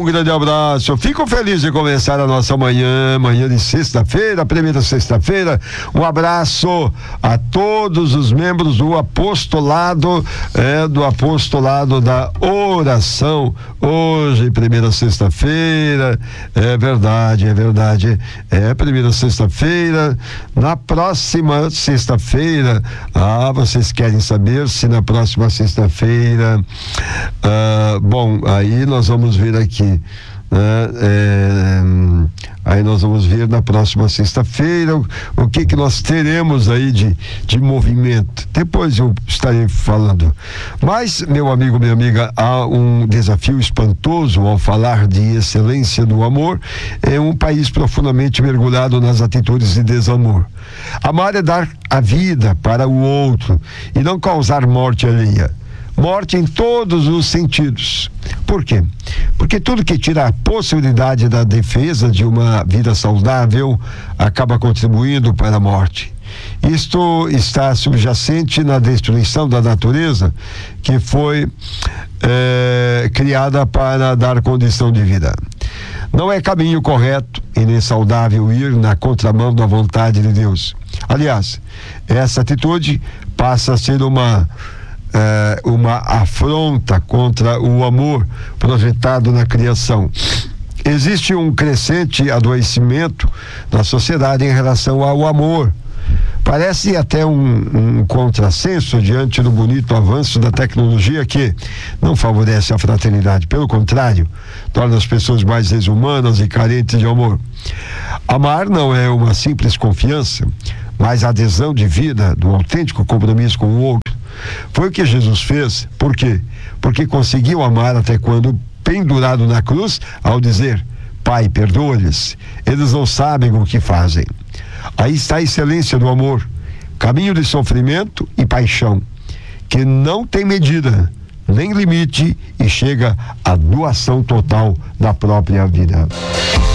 grande abraço. Fico feliz de começar a nossa manhã de sexta-feira, primeira sexta-feira. Um abraço a todos os membros do apostolado, da oração. Hoje, primeira sexta-feira, é verdade. É primeira sexta-feira. Na próxima sexta-feira, vocês querem saber se na próxima sexta-feira, bom, aí nós vamos ver aqui, aí nós vamos ver na próxima sexta-feira o que nós teremos aí de movimento. Depois eu estarei falando. Mas, meu amigo, minha amiga, há um desafio espantoso ao falar de excelência do amor. É um país profundamente mergulhado nas atitudes de desamor. Amar é dar a vida para o outro e não causar morte alheia. Morte em todos os sentidos. Por quê? Porque tudo que tira a possibilidade da defesa de uma vida saudável acaba contribuindo para a morte. Isto está subjacente na destruição da natureza, que foi criada para dar condição de vida. Não é caminho correto e nem saudável ir na contramão da vontade de Deus. Aliás, essa atitude passa a ser uma afronta contra o amor projetado na criação. Existe um crescente adoecimento na sociedade em relação ao amor. Parece até um contrassenso diante do bonito avanço da tecnologia que não favorece a fraternidade. Pelo contrário, torna as pessoas mais desumanas e carentes de amor. Amar não é uma simples confiança, mas a adesão de vida do autêntico compromisso com o outro. Foi o que Jesus fez. Por quê? Porque conseguiu amar até quando pendurado na cruz, ao dizer: Pai, perdoa-lhes, eles não sabem o que fazem. Aí está a excelência do amor, caminho de sofrimento e paixão, que não tem medida, nem limite e chega à doação total da própria vida.